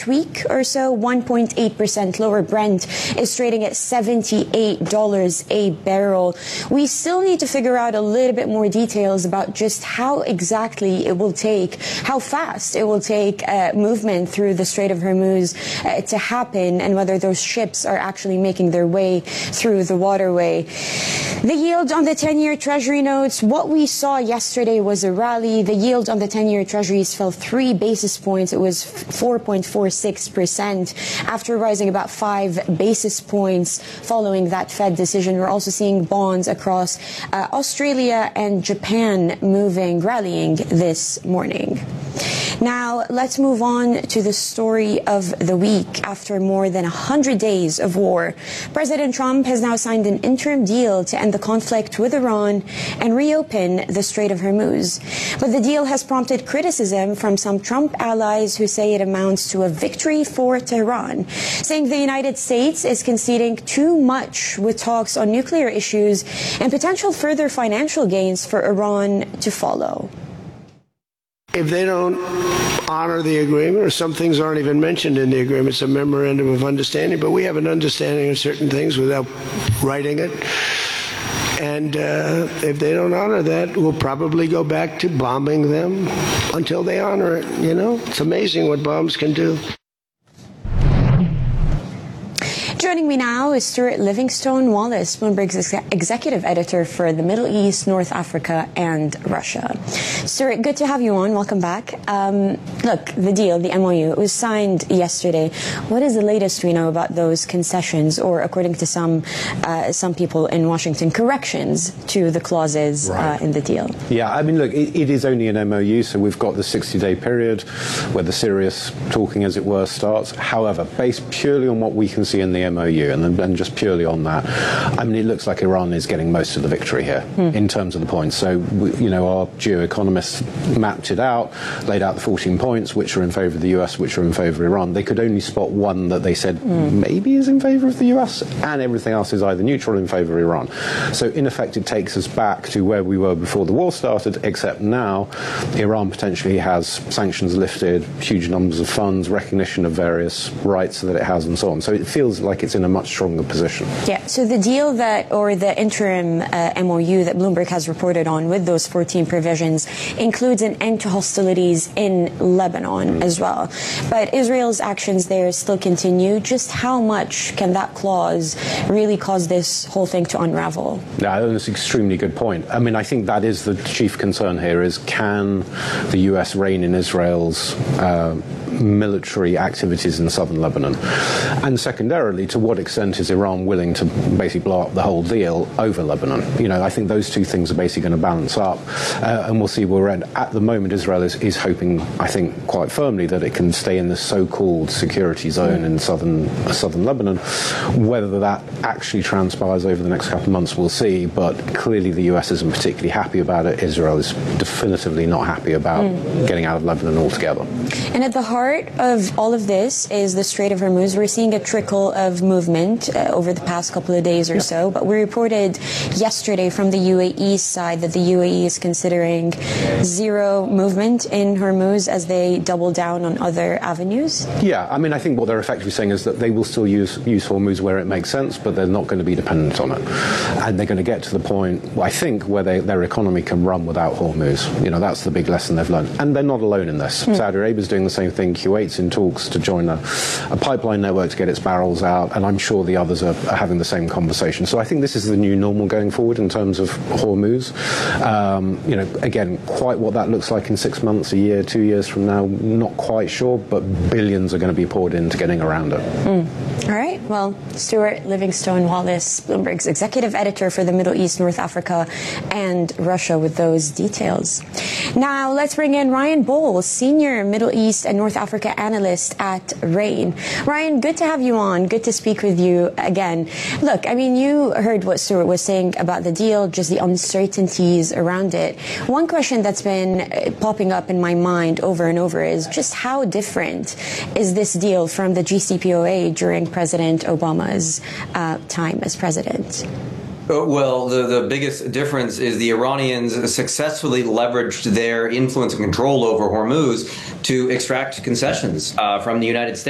last week or so, 1.8% lower. Brent is trading at $78 a barrel. We still need to figure out a little bit more details about just how exactly it will take, how fast it will take movement through the Strait of Hormuz to happen, and whether those ships are actually making their way through the waterway. The yield on the 10-year Treasury notes, what we saw yesterday was a rally. The yield on the 10-year Treasuries fell 3 basis points. It was 4.46% after rising about 5 basis points following that Fed decision. We're also seeing bonds across Australia and Japan rallying this morning. Now, let's move on to the story of the week. After more than 100 days of war, President Trump has now signed an interim deal to end the conflict with Iran and reopen the Strait of Hormuz. But the deal has prompted criticism from some Trump allies who say it amounts to a victory for Tehran, saying the United States is conceding too much with talks on nuclear issues and potential further financial gains for Iran to follow. If they don't honor the agreement, or some things aren't even mentioned in the agreement, it's a memorandum of understanding, but we have an understanding of certain things without writing it. And if they don't honor that, we'll probably go back to bombing them until they honor it. You know, it's amazing what bombs can do. Joining me now is Stuart Livingstone-Wallace, Bloomberg's executive editor for the Middle East, North Africa, and Russia. Stuart, good to have you on. Welcome back. Look, the deal, the MOU, it was signed yesterday. What is the latest we know about those concessions, or according to some people in Washington, corrections to the clauses in the deal? Yeah, I mean, look, it is only an MOU, so we've got the 60-day period where the serious talking, as it were, starts. However, based purely on what we can see in the MOU, and then just purely on that, I mean, it looks like Iran is getting most of the victory here in terms of the points. So, our geo-economists mapped it out, laid out the 14 points, which are in favour of the US, which are in favour of Iran. They could only spot one that they said maybe is in favour of the US, and everything else is either neutral or in favour of Iran. So, in effect, it takes us back to where we were before the war started, except now Iran potentially has sanctions lifted, huge numbers of funds, recognition of various rights that it has, and so on. So it feels like it's in a much stronger position. Yeah, so the deal or the interim MOU that Bloomberg has reported on with those 14 provisions includes an end to hostilities in Lebanon as well. But Israel's actions there still continue. Just how much can that clause really cause this whole thing to unravel? Yeah, that's an extremely good point. I mean, I think that is the chief concern here, is can the US rein in Israel's military activities in southern Lebanon? And secondarily, to what extent is Iran willing to basically blow up the whole deal over Lebanon? I think those two things are basically going to balance up, and we'll see where we're at. At the moment, Israel is hoping, I think, quite firmly that it can stay in the so-called security zone in southern Lebanon. Whether that actually transpires over the next couple of months, we'll see, but clearly the US isn't particularly happy about it. Israel is definitively not happy about getting out of Lebanon altogether. And at the heart of all of this is the Strait of Hormuz. We're seeing a trickle of movement over the past couple of days or so, but we reported yesterday from the UAE side that the UAE is considering zero movement in Hormuz as they double down on other avenues. Yeah, I mean, I think what they're effectively saying is that they will still use Hormuz where it makes sense, but they're not going to be dependent on it. And they're going to get to the point, I think, where their economy can run without Hormuz. That's the big lesson they've learned. And they're not alone in this. Saudi Arabia is doing the same thing. Kuwait's in talks to join a pipeline network to get its barrels out, and I'm sure the others are having the same conversation. So I think this is the new normal going forward in terms of Hormuz. Again, quite what that looks like in 6 months, a year, 2 years from now, not quite sure, but billions are going to be poured into getting around it. All right. Well, Stuart Livingstone-Wallace, Bloomberg's executive editor for the Middle East, North Africa, and Russia, with those details. Now, let's bring in Ryan Bowles, senior Middle East and North Africa analyst at RAIN. Ryan, good to have you on. Good to speak with you again. Look, I mean, you heard what Stuart was saying about the deal, just the uncertainties around it. One question that's been popping up in my mind over and over is just how different is this deal from the JCPOA during President Obama's time as president? Well, the biggest difference is the Iranians successfully leveraged their influence and control over Hormuz to extract concessions from the United States.